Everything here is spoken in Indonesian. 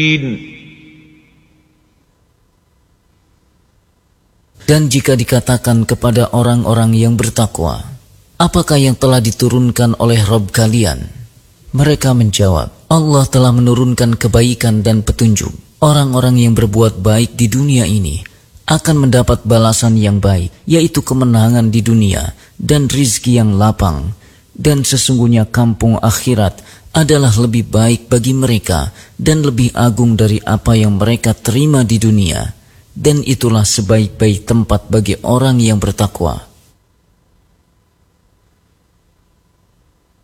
Dan jika dikatakan kepada orang-orang yang bertakwa, apakah yang telah diturunkan oleh Rabb kalian? Mereka menjawab, Allah telah menurunkan kebaikan dan petunjuk. Orang-orang yang berbuat baik di dunia ini akan mendapat balasan yang baik, yaitu kemenangan di dunia dan rizki yang lapang. Dan sesungguhnya kampung akhirat adalah lebih baik bagi mereka dan lebih agung dari apa yang mereka terima di dunia. Dan itulah sebaik-baik tempat bagi orang yang bertakwa.